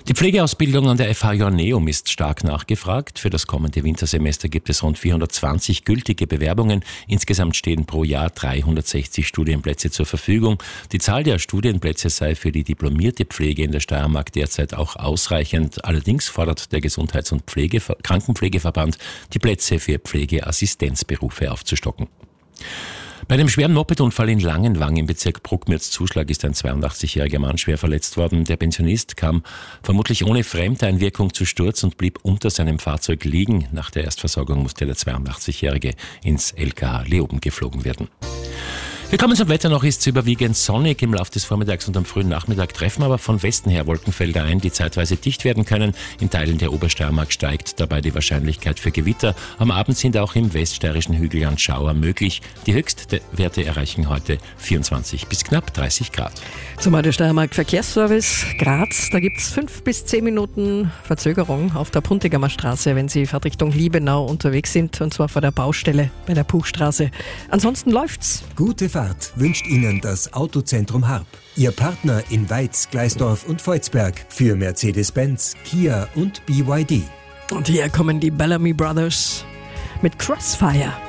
Die Pflegeausbildung an der FH Joanneum ist stark nachgefragt. Für das kommende Wintersemester gibt es rund 420 gültige Bewerbungen. Insgesamt stehen pro Jahr 360 Studienplätze zur Verfügung. Die Zahl der Studienplätze sei für die diplomierte Pflege in der Steiermark derzeit auch ausreichend. Allerdings fordert der Gesundheits- und Krankenpflegeverband, die Plätze für Pflegeassistenzberufe aufzustocken. Bei einem schweren Mopedunfall in Langenwang im Bezirk Bruckmürz-Zuschlag ist ein 82-jähriger Mann schwer verletzt worden. Der Pensionist kam vermutlich ohne Fremdeinwirkung zu Sturz und blieb unter seinem Fahrzeug liegen. Nach der Erstversorgung musste der 82-jährige ins LKH Leoben geflogen werden. Wir kommen zum Wetter. Noch ist es überwiegend sonnig. Im Laufe des Vormittags und am frühen Nachmittag treffen aber von Westen her Wolkenfelder ein, die zeitweise dicht werden können. In Teilen der Obersteiermark steigt dabei die Wahrscheinlichkeit für Gewitter. Am Abend sind auch im weststeirischen Hügelland Schauer möglich. Die Höchstwerte erreichen heute 24 bis knapp 30 Grad. Zumal der Steiermark Verkehrsservice Graz, da gibt es 5 bis 10 Minuten Verzögerung auf der Puntigamer Straße, wenn Sie Fahrtrichtung Liebenau unterwegs sind, und zwar vor der Baustelle bei der Puchstraße. Ansonsten läuft's. Gute Fahrt wünscht Ihnen das Autozentrum Harp. Ihr Partner in Weiz, Gleisdorf und Volzberg für Mercedes-Benz, Kia und BYD. Und hier kommen die Bellamy Brothers mit Crossfire.